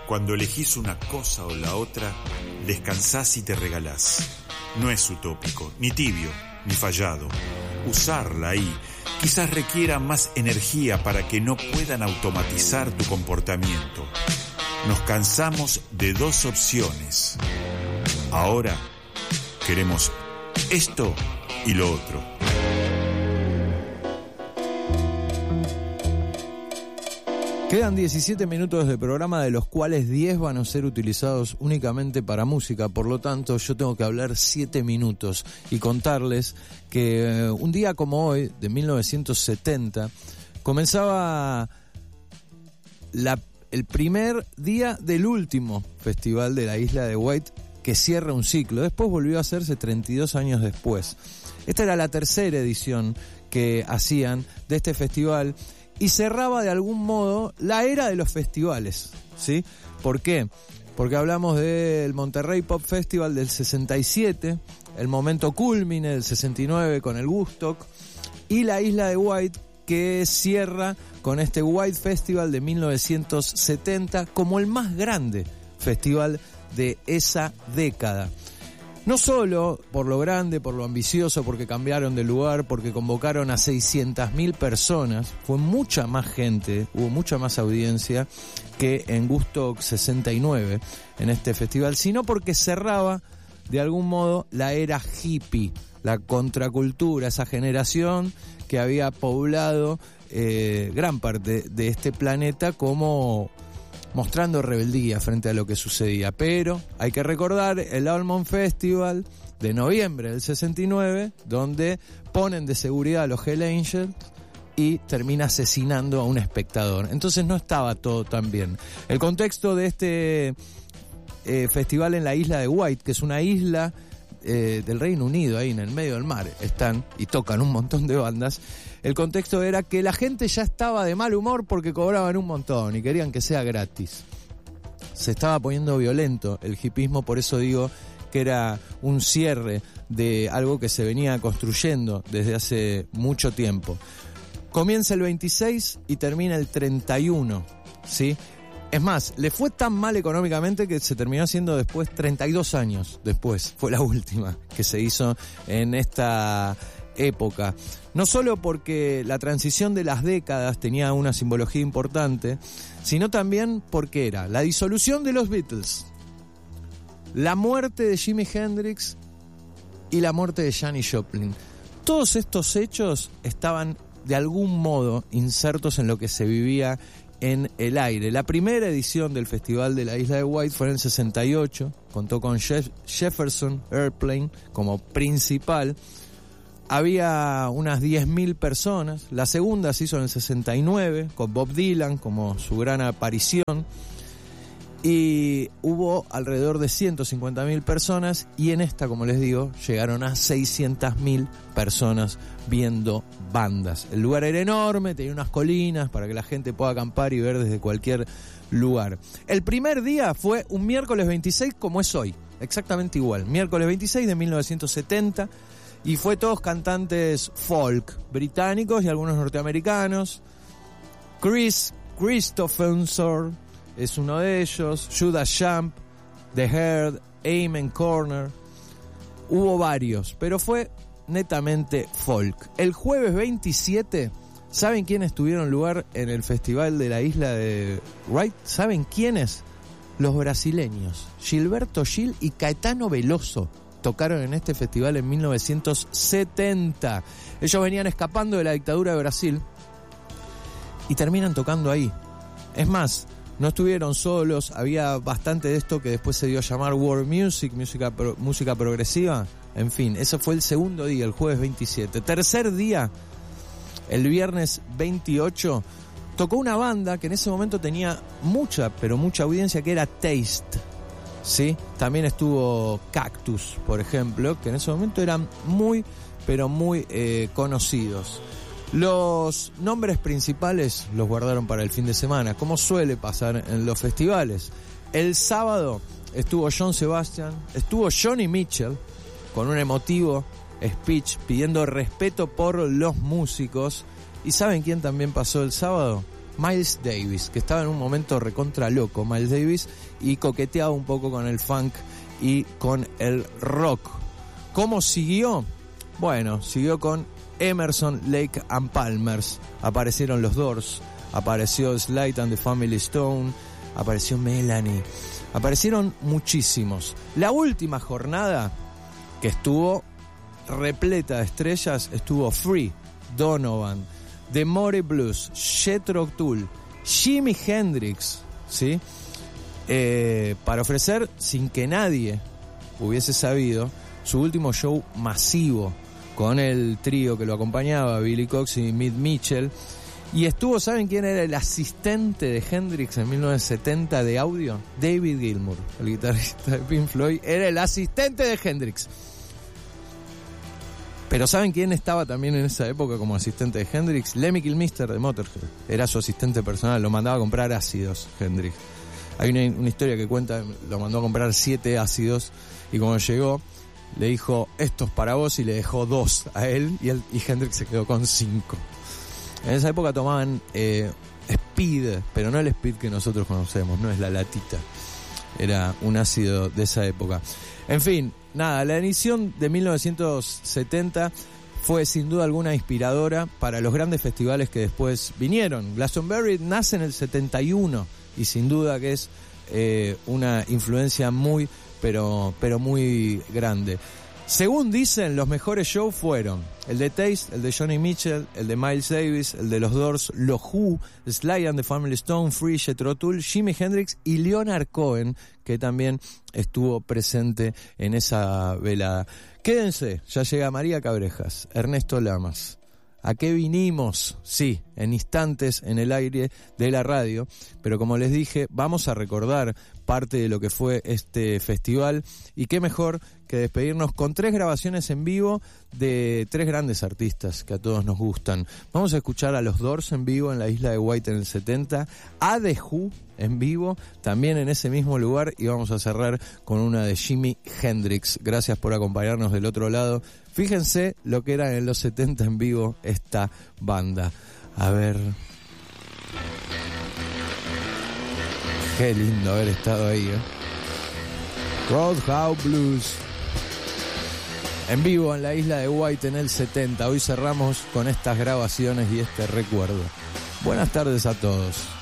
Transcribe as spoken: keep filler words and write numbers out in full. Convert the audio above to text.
Cuando elegís una cosa o la otra, descansás y te regalás. No es utópico, ni tibio, ni fallado. Usarla ahí quizás requiera más energía para que no puedan automatizar tu comportamiento. Nos cansamos de dos opciones. Ahora queremos esto y lo otro. Quedan diecisiete minutos de programa, de los cuales diez van a ser utilizados únicamente para música. Por lo tanto, yo tengo que hablar siete minutos y contarles que un día como hoy, de mil novecientos setenta, comenzaba la, el primer día del último festival de la isla de Wight, que cierra un ciclo. Después volvió a hacerse treinta y dos años después. Esta era la tercera edición que hacían de este festival, y cerraba de algún modo la era de los festivales, ¿sí? ¿Por qué? Porque hablamos del Monterrey Pop Festival del sesenta y siete, el momento culmine del sesenta y nueve con el Woodstock, y la isla de Wight, que cierra con este Wight Festival de mil novecientos setenta como el más grande festival de esa década. No solo por lo grande, por lo ambicioso, porque cambiaron de lugar, porque convocaron a seiscientas mil personas, fue mucha más gente, hubo mucha más audiencia que en Woodstock sesenta y nueve en este festival, sino porque cerraba de algún modo la era hippie, la contracultura, esa generación que había poblado eh, gran parte de este planeta como mostrando rebeldía frente a lo que sucedía. Pero hay que recordar el Almond Festival de noviembre del sesenta y nueve, donde ponen de seguridad a los Hell Angels y termina asesinando a un espectador. Entonces no estaba todo tan bien. El contexto de este eh, festival en la isla de Wight, que es una isla eh, del Reino Unido, ahí en el medio del mar, están y tocan un montón de bandas. El contexto era que la gente ya estaba de mal humor porque cobraban un montón y querían que sea gratis. Se estaba poniendo violento el hipismo, por eso digo que era un cierre de algo que se venía construyendo desde hace mucho tiempo. Comienza el veintiséis y termina el treinta y uno, ¿sí? Es más, le fue tan mal económicamente que se terminó haciendo después, treinta y dos años después, fue la última que se hizo en esta época. No solo porque la transición de las décadas tenía una simbología importante, sino también porque era la disolución de los Beatles, la muerte de Jimi Hendrix y la muerte de Janis Joplin. Todos estos hechos estaban de algún modo insertos en lo que se vivía en el aire. La primera edición del Festival de la Isla de Wight fue en el sesenta y ocho, contó con Jeff- Jefferson Airplane como principal. Había unas diez mil personas. La segunda se hizo en el sesenta y nueve, con Bob Dylan como su gran aparición. Y hubo alrededor de ciento cincuenta mil personas. Y en esta, como les digo, llegaron a seiscientas mil personas viendo bandas. El lugar era enorme, tenía unas colinas para que la gente pueda acampar y ver desde cualquier lugar. El primer día fue un miércoles veintiséis, como es hoy. Exactamente igual. Miércoles veintiséis de mil novecientos setenta. Y fue todos cantantes folk británicos y algunos norteamericanos. Chris Christopherson es uno de ellos. Judas Champ, The Herd, Amen Corner. Hubo varios, pero fue netamente folk. El jueves veintisiete, ¿saben quiénes tuvieron lugar en el festival de la isla de Wight? ¿Saben quiénes? Los brasileños. Gilberto Gil y Caetano Veloso tocaron en este festival en mil novecientos setenta. Ellos venían escapando de la dictadura de Brasil y terminan tocando ahí. Es más, no estuvieron solos, había bastante de esto que después se dio a llamar world music, música, pro, música progresiva. En fin, ese fue el segundo día, el jueves veintisiete. Tercer día, el viernes veintiocho, tocó una banda que en ese momento tenía mucha, pero mucha audiencia, que era Taste. ¿Sí? También estuvo Cactus, por ejemplo, que en ese momento eran muy, pero muy eh, conocidos. Los nombres principales los guardaron para el fin de semana, como suele pasar en los festivales. El sábado estuvo John Sebastian, estuvo Johnny Mitchell, con un emotivo speech pidiendo respeto por los músicos. ¿Y saben quién también pasó el sábado? Miles Davis, que estaba en un momento recontra loco, Miles Davis, y coqueteaba un poco con el funk y con el rock. ¿Cómo siguió? Bueno, siguió con Emerson, Lake and Palmers. Aparecieron los Doors, apareció Sly and the Family Stone, apareció Melanie, aparecieron muchísimos. La última jornada, que estuvo repleta de estrellas, estuvo Free, Donovan, The Moody Blues, Jethro Tull, Jimi Hendrix, ¿sí? Eh, para ofrecer, sin que nadie hubiese sabido, su último show masivo con el trío que lo acompañaba, Billy Cox y Mitch Mitchell. Y estuvo, ¿saben quién era el asistente de Hendrix en mil novecientos setenta de audio? David Gilmour, el guitarrista de Pink Floyd, era el asistente de Hendrix. Pero ¿saben quién estaba también en esa época como asistente de Hendrix? Lemmy Kilmister de Motorhead. Era su asistente personal, lo mandaba a comprar ácidos, Hendrix. Hay una, una historia que cuenta, lo mandó a comprar siete ácidos y cuando llegó le dijo, estos para vos, y le dejó dos a él y, él, y Hendrix se quedó con cinco. En esa época tomaban eh, Speed, pero no el Speed que nosotros conocemos, no es la latita. Era un ácido de esa época. En fin, nada, la edición de mil novecientos setenta fue sin duda alguna inspiradora para los grandes festivales que después vinieron. Glastonbury nace en el setenta y uno y sin duda que es eh, una influencia muy, pero, pero muy grande. Según dicen, los mejores shows fueron el de Taste, el de Johnny Mitchell, el de Miles Davis, el de los Doors, los Who, Sly and the Family Stone, Free, Jethro Tull, Jimi Hendrix y Leonard Cohen, que también estuvo presente en esa velada. Quédense, ya llega María Cabrejas, Ernesto Lamas. ¿A qué vinimos? Sí, en instantes en el aire de la radio, pero como les dije, vamos a recordar parte de lo que fue este festival y qué mejor que despedirnos con tres grabaciones en vivo de tres grandes artistas que a todos nos gustan. Vamos a escuchar a los Doors en vivo en la isla de White en el setenta, a The Who en vivo también en ese mismo lugar y vamos a cerrar con una de Jimi Hendrix. Gracias por acompañarnos del otro lado. Fíjense lo que era en los setenta en vivo esta banda. A ver... Qué lindo haber estado ahí, ¿eh? Roadhouse Blues. En vivo en la isla de White en el setenta. Hoy cerramos con estas grabaciones y este recuerdo. Buenas tardes a todos.